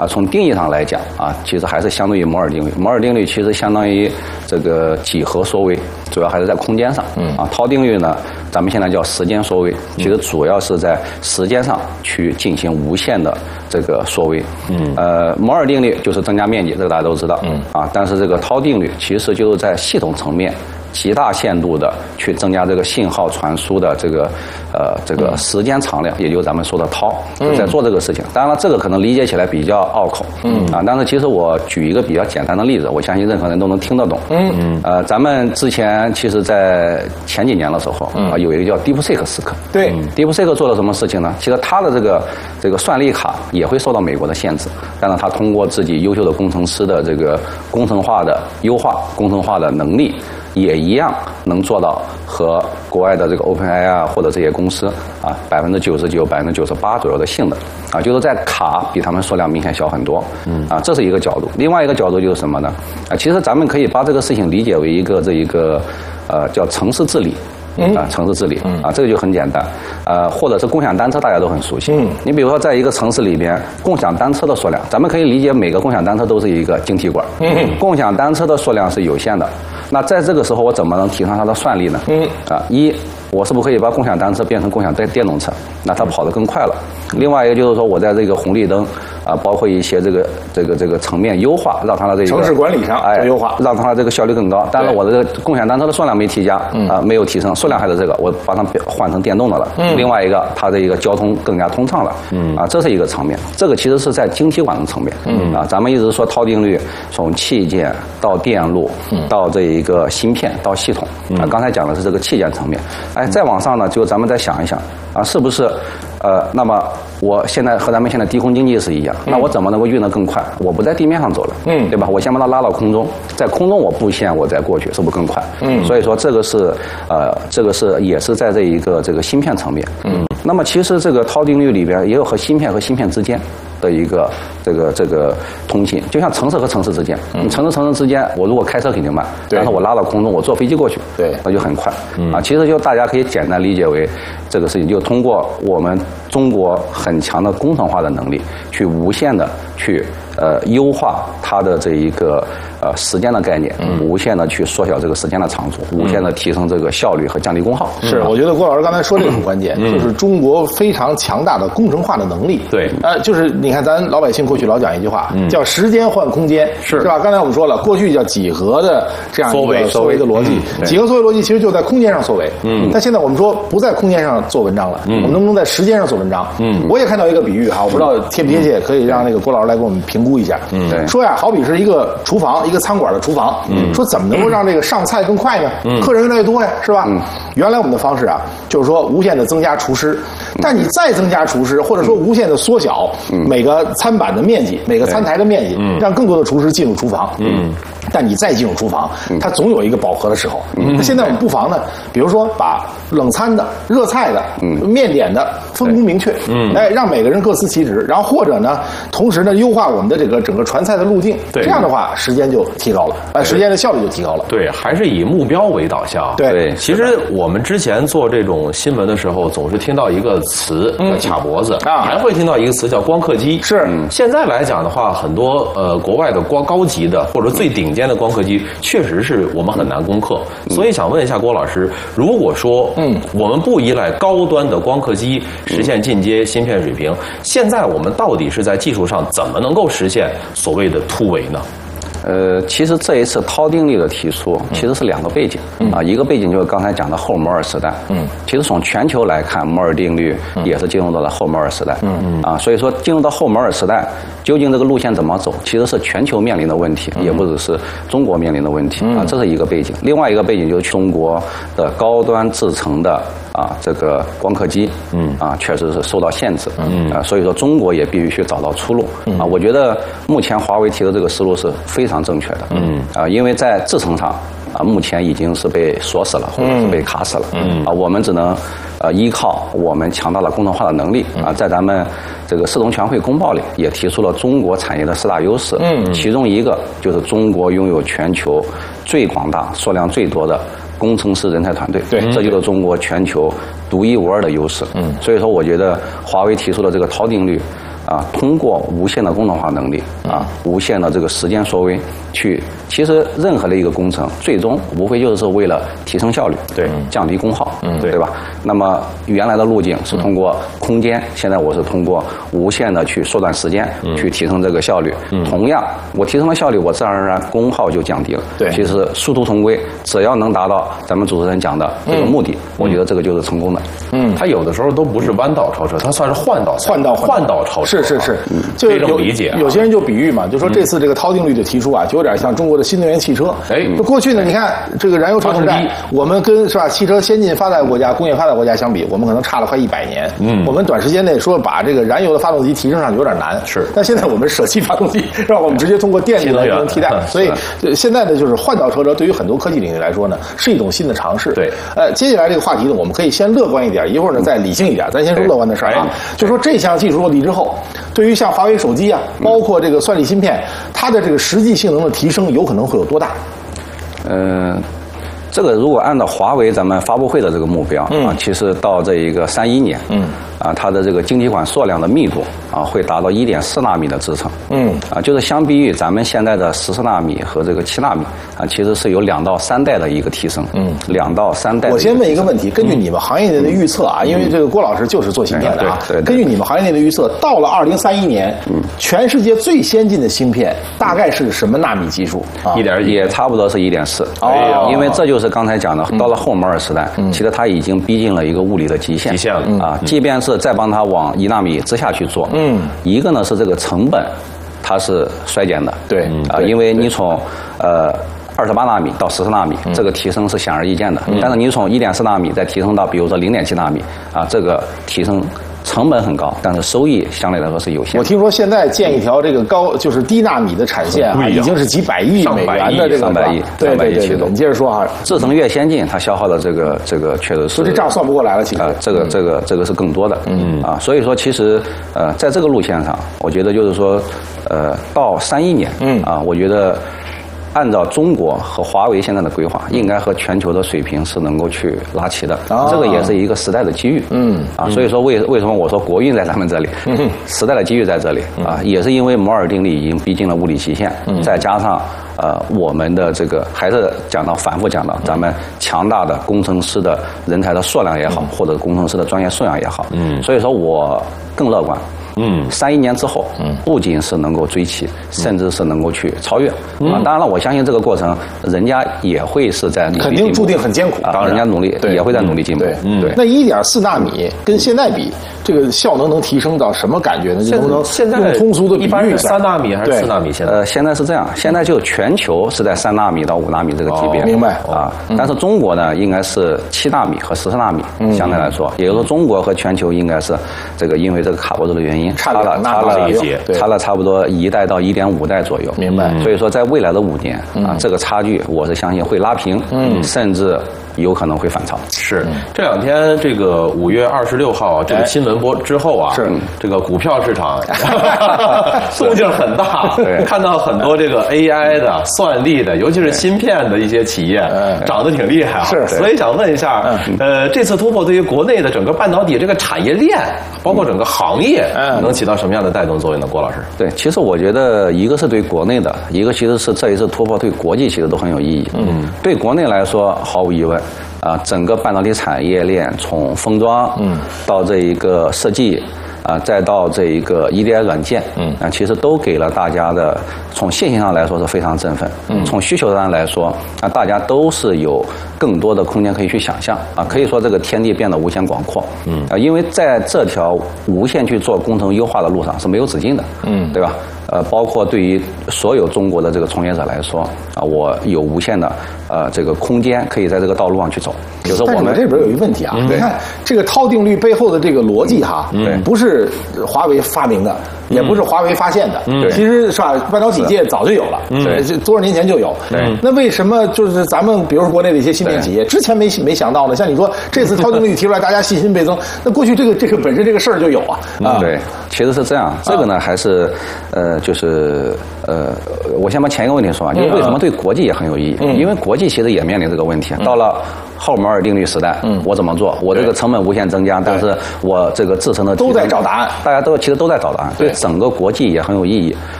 从定义上来讲其实还是相对于摩尔定律。摩尔定律其实相当于这个几何缩微，主要还是在空间上。涛定律呢，咱们现在叫时间缩微，其实主要是在时间上去进行无限的这个缩微。摩尔定律就是增加面积，这个大家都知道。但是这个涛定律其实就是在系统层面极大限度的去增加这个信号传输的这个时间长量，也就是咱们说的涛，就在做这个事情。当然了，这个可能理解起来比较拗口，但是其实我举一个比较简单的例子，我相信任何人都能听得懂。咱们之前其实在前几年的时候，有一个叫 DeepSeek 时刻。 对 ，DeepSeek 做了什么事情呢？其实它的这个算力卡也会受到美国的限制，但是它通过自己优秀的工程师的这个工程化的优化、工程化的能力，也一样能做到和国外的这个 OpenAI 或者这些公司99%、98%左右的性能就是在卡比他们数量明显小很多。这是一个角度。另外一个角度就是什么呢？其实咱们可以把这个事情理解为一个叫城市治理。城市治理这个就很简单。或者是共享单车，大家都很熟悉。你比如说，在一个城市里边，共享单车的数量，咱们可以理解每个共享单车都是一个晶体管。共享单车的数量是有限的。那在这个时候，我怎么能提升它的算力呢？我是不是可以把共享单车变成共享电动车？那它跑得更快了。另外一个就是说，我在这个红绿灯包括一些这个层面优化，让它的这个城市管理上优化， 让它的这个效率更高。但是我的这个共享单车的数量没提加，没有提升，数量还是这个，我把它换成电动的了。另外一个，它的一个交通更加通畅了。这是一个层面。这个其实是在晶体管的层面。咱们一直说涛定律，从器件到电路，到这一个芯片到系统。刚才讲的是这个器件层面。再往上呢，就咱们再想一想是不是那么我现在和咱们现在低空经济是一样，那我怎么能够运得更快？我不在地面上走了，对吧？我先把它拉到空中，在空中我布线，我再过去，是不是更快？所以说这个是也是在这个芯片层面。那么其实这个涛定律里边也有和芯片之间的一个这个通信，就像城市和城市之间，城市之间，我如果开车肯定慢，但是我拉到空中，我坐飞机过去，那就很快。其实就大家可以简单理解为这个事情，就通过我们中国很强的工程化的能力，去无限的去优化它的这一个时间的概念，无限的去缩小这个时间的长度，无限的提升这个效率和降低功耗。 是，我觉得郭老师刚才说这个很关键，就是中国非常强大的工程化的能力。 对， 就是你看咱老百姓过去老讲一句话，叫时间换空间，是吧？刚才我们说了，过去叫几何的这样一个缩微的逻辑，几何缩微逻辑其实就在空间上缩微。但现在我们说不在空间上做文章了，我们能不能在时间上做文章？我也看到一个比喻哈，我不知道贴不贴切，可以让那个郭老师来给我们评估一下。说呀，好比是一个厨房，一个餐馆的厨房，说怎么能够让这个上菜更快呢？客人越来越多呀，是吧？原来我们的方式就是说无限的增加厨师，但你再增加厨师，或者说无限的缩小每个餐板的面积，每个餐台的面积，让更多的厨师进入厨房。但你再进入厨房，它总有一个饱和的时候。那现在我们不妨呢，比如说把冷餐的、热菜的、面点的分工明确，让每个人各司其职，然后或者呢，同时呢优化我们的这个整个传菜的路径，这样的话时间就提高了，时间的效率就提高了。 对，还是以目标为导向。 对， 其实我们之前做这种新闻的时候，总是听到一个词叫卡脖子，还会听到一个词叫光刻机。 是， 现在来讲的话，很多国外的高级的或者最顶尖的光刻机，确实是我们很难攻克。所以想问一下郭老师，如果说我们不依赖高端的光刻机实现进阶芯片水平，现在我们到底是在技术上怎么能够实现所谓的突围呢？ 其实这一次涛定律的提出，其实是两个背景一个背景就是刚才讲的后摩尔时代。其实从全球来看，摩尔定律也是进入到了后摩尔时代。所以说进入到后摩尔时代，究竟这个路线怎么走，其实是全球面临的问题，也不只是中国面临的问题这是一个背景。另外一个背景就是中国的高端制成的这个光刻机确实是受到限制所以说中国也必须去找到出路我觉得目前华为提的这个思路是非常正确的因为在制程上目前已经是被锁死了，或者是被卡死了我们只能依靠我们强大的工程化的能力在咱们这个四中全会公报里也提出了中国产业的4大优势其中一个就是中国拥有全球最广大、数量最多的工程师人才团队，这就是中国全球独一无二的优势。所以说我觉得华为提出的这个涛定律通过无限的功能化能力无限的这个时间缩微去，其实任何的一个工程，最终无非就是为了提升效率， 对， 降低功耗，对吧？那么原来的路径是通过空间，现在我是通过无限的去缩短时间，去提升这个效率。同样，我提升了效率，我自然而然功耗就降低了。 对， 其实殊途同归，只要能达到咱们主持人讲的这个目的，我觉得这个就是成功的。 它有的时候都不是弯道超车，它算是换道超车。 是， 就这种理解。 有些人就比喻嘛，就说这次这个涛定律的提出就有点像中国的新能源汽车。过去呢，你看这个燃油车时代，我们跟是吧汽车先进发达国家、工业发达国家相比，我们可能差了快100年。我们短时间内说把这个燃油的发动机提升上去有点难。 是， 但现在我们舍弃发动机，让我们直接通过电力来能替代。所以现在呢，就是换道超车对于很多科技领域来说呢，是一种新的尝试。 对， 接下来这个话题呢，我们可以先乐观一点，一会儿呢再理性一点。咱先说乐观的事儿就说这项技术落地之后，对于像华为手机包括这个算力芯片，它的这个实际性能的提升有可能会有多大？ 这个如果按照华为咱们发布会的这个目标其实到这一个31年，它的这个晶体管数量的密度会达到1.4纳米的制程，就是相比于咱们现在的14纳米和这个7纳米其实是有2到3代的一个提升，2到3代。 我先问一个问题，根据你们行业内的预测因为这个郭老师就是做芯片的对， 根据你们行业内的预测，到了2031年，全世界最先进的芯片大概是什么纳米技术 ？1.1 也差不多是1.4，因为这就是刚才讲的，到了后摩尔时代，其实它已经逼近了一个物理的极限了即便是再帮它往1纳米之下去做，一个呢是这个成本它是衰减的， 对因为你从28纳米到14纳米，这个提升是显而易见的。但是你从1.4纳米再提升到比如说0.7纳米这个提升成本很高，但是收益相对来说是有限的。 我听说现在建一条这个就是低纳米的产线已经是几百亿美元的这个上百亿对，你接着说制程越先进，它消耗的这个确实是， 所以这账算不过来了，其实这个是更多的所以说其实在这个路线上，我觉得就是说到31年我觉得按照中国和华为现在的规划，应该和全球的水平是能够去拉齐的。这个也是一个时代的机遇。所以说为什么我说国运在咱们这里？时代的机遇在这里也是因为摩尔定律已经逼近了物理极限，再加上我们的这个还是反复讲到咱们强大的工程师的人才的数量也好，或者工程师的专业素养也好，所以说我更乐观。31年之后，不仅是能够追齐，甚至是能够去超越。当然了，我相信这个过程，人家也会是在努力进步， 肯定注定很艰苦。 当然，人家努力也会在努力进步。 对。那1.4纳米跟现在比，这个效能能提升到什么感觉呢？就能不能现在用通俗的比喻一下？ 一般是3纳米还是4纳米？ 现在是这样，现在就全球是在3纳米到5纳米这个级别。 明白但是中国呢，应该是7纳米和14纳米，相对来说，也就是说中国和全球应该是这个因为这个卡脖子的原因差了差不多1代到1.5代左右。 明白。 所以说在未来的5年这个差距我是相信会拉平，甚至有可能会反超。 是这2天这个5月26号这个新闻播之后是这个股票市场动静很大，看到很多这个 AI 的、算力的，尤其是芯片的一些企业涨得挺厉害所以想问一下，这次突破对于国内的整个半导体这个产业链，包括整个行业，能起到什么样的带动作用呢？郭老师？ 对，其实我觉得一个是对国内的，一个其实是这一次突破对国际其实都很有意义。对国内来说，毫无疑问。整个半导体产业链从封装，到这一个设计，再到这一个 EDI 软件，其实都给了大家的从现象上来说是非常振奋。从需求上来说，大家都是有更多的空间可以去想象可以说这个天地变得无限广阔。因为在这条无限去做工程优化的路上是没有止境的。对吧？包括对于所有中国的这个从业者来说我有无限的这个空间可以在这个道路上去走。就是我们这边有一个问题你看这个涛定律背后的这个逻辑不是华为发明的，也不是华为发现的，其实是吧？半导体界早就有了，这多少年前就有。那为什么就是咱们比如说国内的一些芯片企业之前没想到呢？像你说这次涛定律提出来，大家信心倍增，那过去这个本身这个事儿就有对，其实是这样。这个呢还是就是我先把前一个问题说完，就是为什么对国际也很有意义？因为国际其实也面临这个问题，到了浩摩尔定律时代，我怎么做？我这个成本无限增加，但是我这个自身的都在找答案， 大家其实都在找答案，对整个国际也很有意义。